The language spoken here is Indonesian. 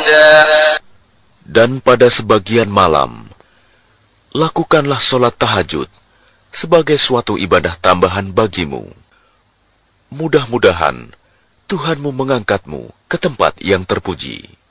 فردا. Dan pada sebagian malam, lakukanlah sholat tahajud sebagai suatu ibadah tambahan bagimu. Mudah-mudahan Tuhanmu mengangkatmu ke tempat yang terpuji.